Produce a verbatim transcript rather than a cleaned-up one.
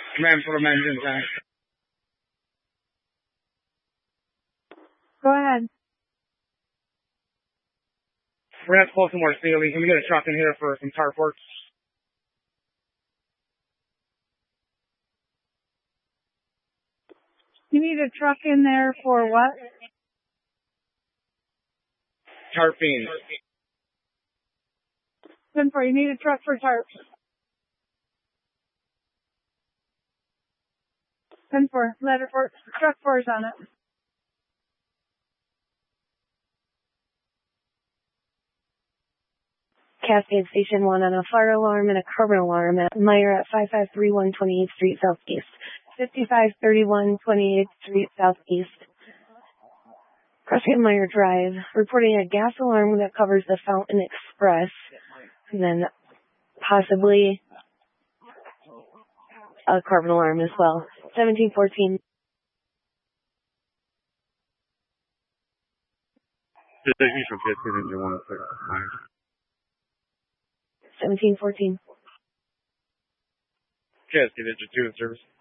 Command for engine tank. Go ahead. We're going to have to pull some more Sealy. Can we get a truck in here for some carports? You need a truck in there for what? Tarp beans. ten four, you need a truck for tarps. ten four, letter four, truck four's on it. Cascade Station one on a fire alarm and a carbon alarm at Meyer at five five three one twenty-eighth Street Southeast. fifty-five thirty-one twenty-eighth Street Southeast. Prescott Meyer Drive, reporting a gas alarm that covers the Fountain Express, and then possibly a carbon alarm as well. seventeen fourteen. seventeen fourteen. Cascade Engine two in service.